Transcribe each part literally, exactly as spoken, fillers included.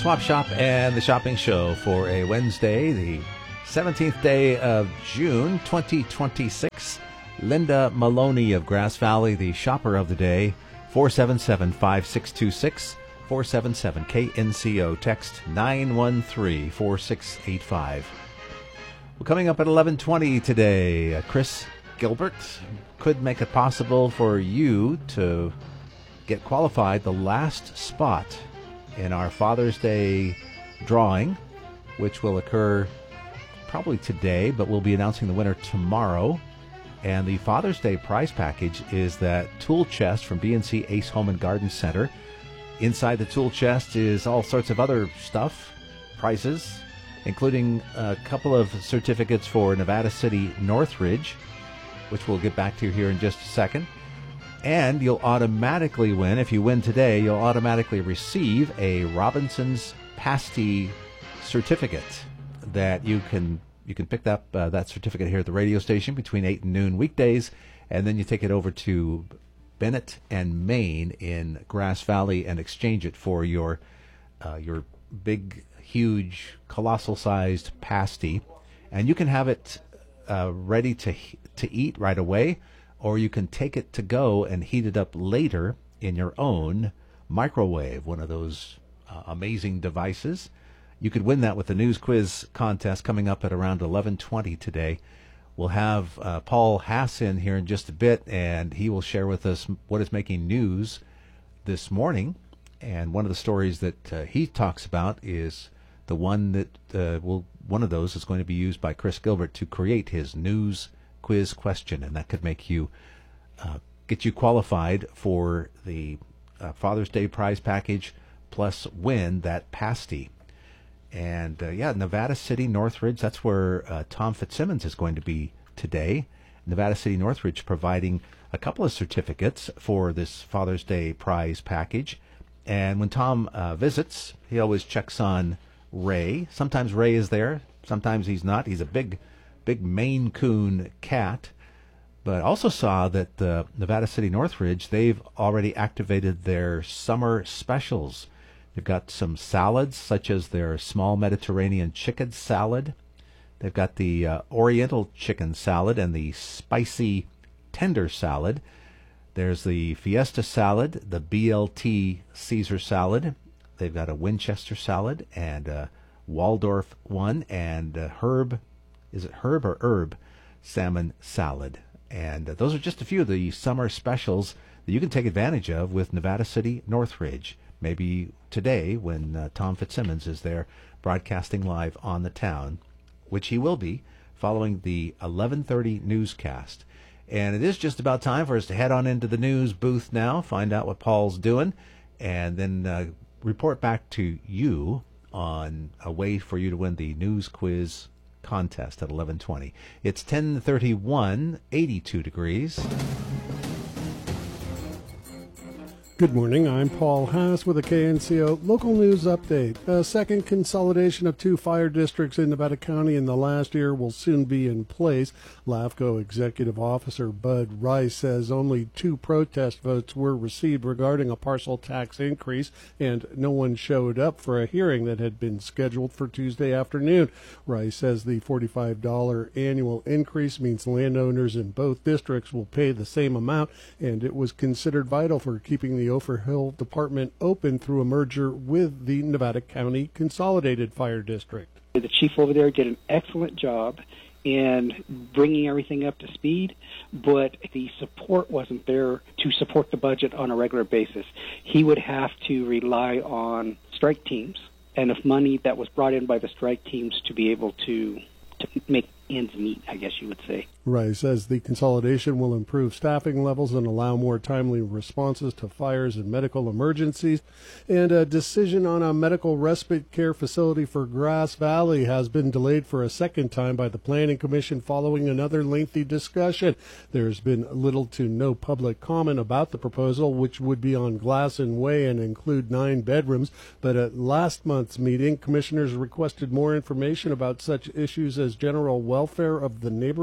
Swap Shop and the Shopping Show for a Wednesday, the seventeenth day of June, twenty twenty-six. Linda Maloney of Grass Valley, the shopper of the day, four seven seven, five six two six, four seven seven K N C O, text nine one three, four six eight five. Well, coming up at eleven twenty today, uh, Chris Gilbert could make it possible for you to get qualified the last spot in our Father's Day drawing, which will occur probably today, but we'll be announcing the winner tomorrow. And the Father's Day prize package is that tool chest from B and C Ace Home and Garden Center. Inside the tool chest is all sorts of other stuff, prizes, including a couple of certificates for Nevada City Northridge, which we'll get back to here in just a second. And you'll automatically win, if you win today, you'll automatically receive a Robinson's Pasty certificate that you can you can pick up uh, that certificate here at the radio station between eight and noon weekdays, and then you take it over to Bennett and Main in Grass Valley and exchange it for your uh, your big, huge, colossal-sized pasty. And you can have it uh, ready to to eat right away, or you can take it to go and heat it up later in your own microwave, one of those uh, amazing devices. You could win that with the news quiz contest coming up at around eleven twenty today. We'll have uh, Paul Hass in here in just a bit, and he will share with us what is making news this morning. And one of the stories that uh, he talks about is the one that uh, will one of those is going to be used by Chris Gilbert to create his news quiz question, and that could make you uh, get you qualified for the uh, Father's Day prize package, plus win that pasty. And uh, yeah, Nevada City Northridge, that's where uh, Tom Fitzsimmons is going to be today. Nevada City Northridge providing a couple of certificates for this Father's Day prize package. And when Tom uh, visits, he always checks on Ray. Sometimes Ray is there, sometimes he's not. He's a big big Maine Coon cat. But also saw that uh, Nevada City Northridge, they've already activated their summer specials. They've got some salads, such as their small Mediterranean chicken salad. They've got the uh, Oriental chicken salad and the spicy tender salad. There's the Fiesta salad, the B L T Caesar salad. They've got a Winchester salad and a Waldorf one, and a herb Is it herb or herb salmon salad? And uh, those are just a few of the summer specials that you can take advantage of with Nevada City Northridge. Maybe today when uh, Tom Fitzsimmons is there broadcasting live on the town, which he will be following the eleven thirty newscast. And it is just about time for us to head on into the news booth now, find out what Paul's doing, and then uh, report back to you on a way for you to win the news quiz contest at eleven twenty. It's ten thirty-one, eighty-two degrees. Good morning, I'm Paul Haas with a K N C O local news update. A second consolidation of two fire districts in Nevada County in the last year will soon be in place. LAFCO Executive Officer Bud Rice says only two protest votes were received regarding a parcel tax increase, and no one showed up for a hearing that had been scheduled for Tuesday afternoon. Rice says the forty-five dollars annual increase means landowners in both districts will pay the same amount, and it was considered vital for keeping the Ophir Hill Department open through a merger with the Nevada County Consolidated Fire District. The chief over there did an excellent job in bringing everything up to speed, but the support wasn't there to support the budget on a regular basis. He would have to rely on strike teams, enough money that was brought in by the strike teams to be able to, to make ends meet, I guess you would say. Rice says the consolidation will improve staffing levels and allow more timely responses to fires and medical emergencies. And a decision on a medical respite care facility for Grass Valley has been delayed for a second time by the Planning Commission following another lengthy discussion. There's been little to no public comment about the proposal, which would be on Glasson Way and include nine bedrooms. But at last month's meeting, commissioners requested more information about such issues as general welfare of the neighborhood,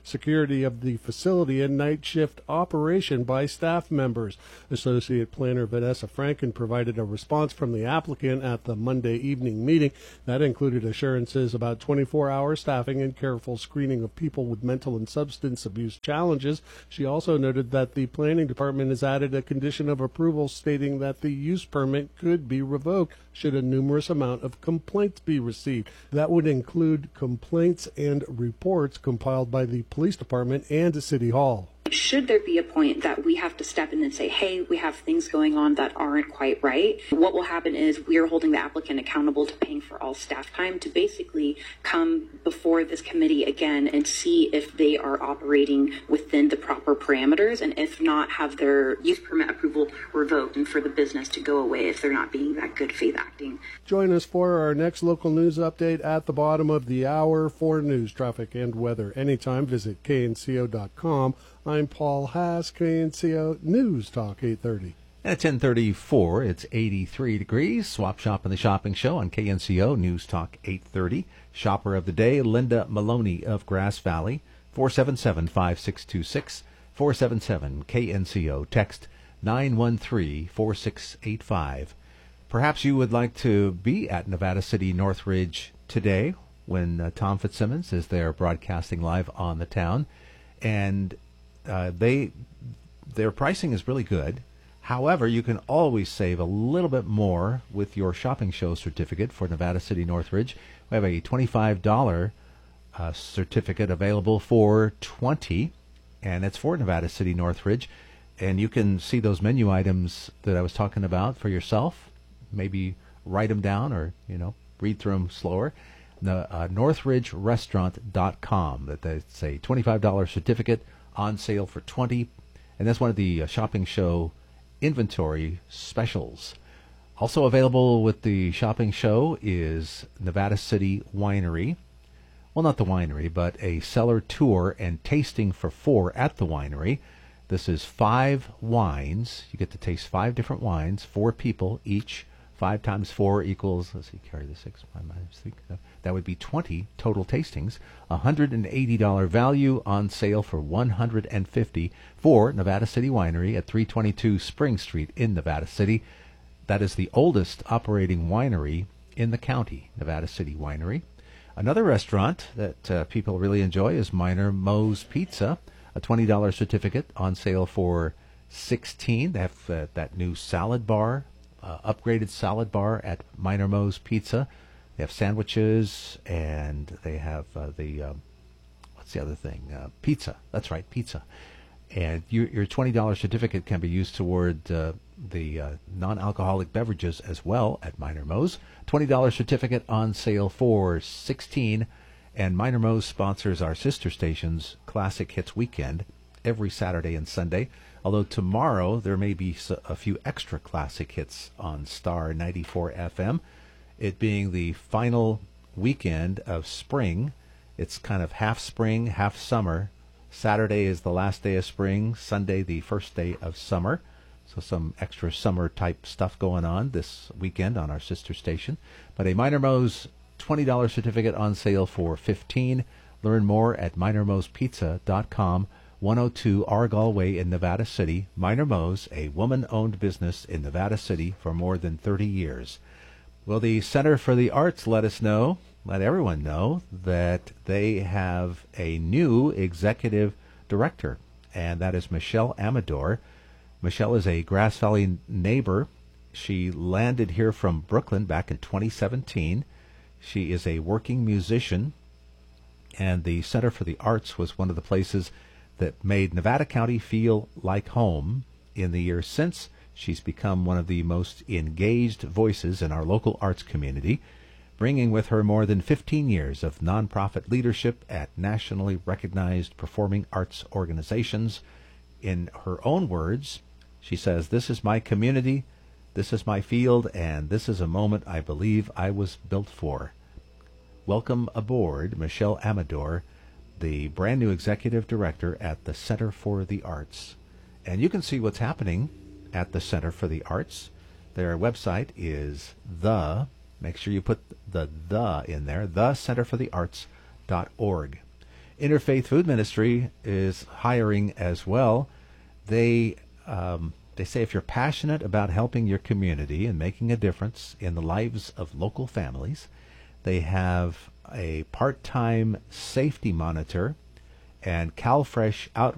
security of the facility, and night shift operation by staff members. Associate Planner Vanessa Franken provided a response from the applicant at the Monday evening meeting that included assurances about twenty-four hour staffing and careful screening of people with mental and substance abuse challenges. She also noted that the planning department has added a condition of approval stating that the use permit could be revoked should a numerous amount of complaints be received. That would include complaints and reports compiled by the police department and City Hall. Should there be a point that we have to step in and say, hey, we have things going on that aren't quite right, what will happen is we are holding the applicant accountable to paying for all staff time to basically come before this committee again and see if they are operating within the proper parameters, and if not, have their use permit approval revoked and for the business to go away if they're not being that good faith acting. Join us for our next local news update at the bottom of the hour. For news, traffic, and weather anytime, visit K N C O dot com. I'm Paul Haas, K N C O News Talk eight thirty. At ten thirty-four, it's eighty-three degrees. Swap Shop in the Shopping Show on K N C O News Talk eight thirty. Shopper of the day, Linda Maloney of Grass Valley, four seven seven, five six two six, four seven seven K N C O. Text nine one three, four six eight five. Perhaps you would like to be at Nevada City Northridge today when uh, Tom Fitzsimmons is there broadcasting live on the town. And Uh, they their pricing is really good. However, you can always save a little bit more with your shopping show certificate for Nevada City Northridge. We have a twenty-five dollars uh, certificate available for twenty dollars, and it's for Nevada City Northridge. And you can see those menu items that I was talking about for yourself. Maybe write them down, or you know, read through them slower. The uh, northridge restaurant dot com. That that's a twenty-five dollars certificate on sale for twenty dollars, and that's one of the uh, shopping show inventory specials. Also available with the shopping show is Nevada City Winery. Well, not the winery, but a cellar tour and tasting for four at the winery. This is five wines. You get to taste five different wines, four people each. Five times four equals, let's see, carry the six, five minus three. That would be twenty total tastings. one hundred eighty dollars value on sale for one hundred fifty dollars for Nevada City Winery at three twenty-two Spring Street in Nevada City. That is the oldest operating winery in the county, Nevada City Winery. Another restaurant that uh, people really enjoy is Minor Moe's Pizza, a twenty dollars certificate on sale for sixteen dollars. They have uh, that new salad bar. Uh, upgraded salad bar at Minor Moe's Pizza. They have sandwiches, and they have uh, the, um, what's the other thing? Uh, pizza. That's right, pizza. And you, your twenty dollars certificate can be used toward uh, the uh, non-alcoholic beverages as well at Minor Moe's. twenty dollars certificate on sale for sixteen dollars. And Minor Moe's sponsors our sister stations, Classic Hits Weekend, every Saturday and Sunday. Although tomorrow there may be a few extra classic hits on Star ninety-four F M. It being the final weekend of spring. It's kind of half spring, half summer. Saturday is the last day of spring, Sunday the first day of summer. So some extra summer type stuff going on this weekend on our sister station. But a Minor Moe's twenty dollars certificate on sale for fifteen dollars. Learn more at minor moes pizza dot com. one oh two Argall Way in Nevada City. Minor Moe's, a woman-owned business in Nevada City for more than thirty years. Well, the Center for the Arts let us know, let everyone know, that they have a new executive director, and that is Michelle Amador. Michelle is a Grass Valley neighbor. She landed here from Brooklyn back in twenty seventeen. She is a working musician, and the Center for the Arts was one of the places that made Nevada County feel like home. In the years since, she's become one of the most engaged voices in our local arts community, bringing with her more than fifteen years of nonprofit leadership at nationally recognized performing arts organizations. In her own words, she says, "This is my community, this is my field, and this is a moment I believe I was built for." Welcome aboard, Michelle Amador, the brand new executive director at the Center for the Arts. And you can see what's happening at the Center for the Arts. Their website is the, make sure you put the the in there, the center for the arts dot org. Interfaith Food Ministry is hiring as well. They um, they say if you're passionate about helping your community and making a difference in the lives of local families, they have a part-time safety monitor and CalFresh outreach